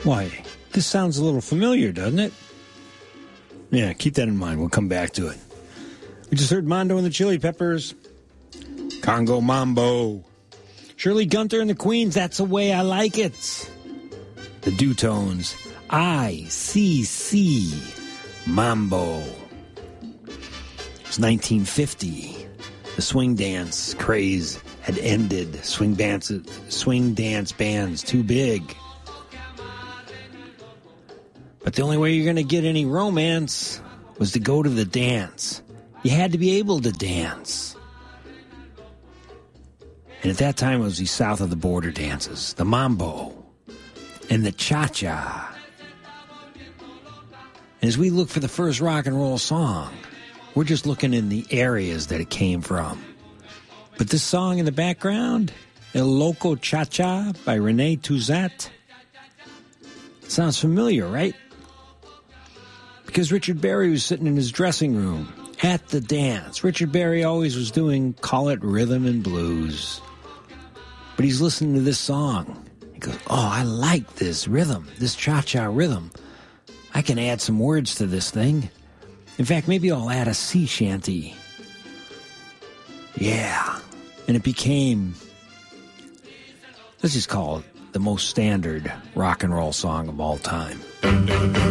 Why, this sounds a little familiar, doesn't it? Yeah, keep that in mind. We'll come back to it. We just heard Mondo and the Chili Peppers. Congo Mambo. Shirley Gunter and the Queens, That's the Way I Like It. The Dutones, ICC Mambo. It was 1950. The swing dance craze had ended. Swing dance bands, too big. But the only way you're going to get any romance was to go to the dance. You had to be able to dance. And at that time, it was these south of the border dances, the mambo and the cha-cha. And as we look for the first rock and roll song, we're just looking in the areas that it came from. But this song in the background, El Loco Cha-Cha by Rene Touzat, sounds familiar, right? Because Richard Berry was sitting in his dressing room at the dance. Richard Berry always was doing, call it rhythm and blues. But he's listening to this song. He goes, oh, I like this rhythm, this cha-cha rhythm. I can add some words to this thing. In fact, maybe I'll add a sea shanty. Yeah. And it became, let's just call it the most standard rock and roll song of all time.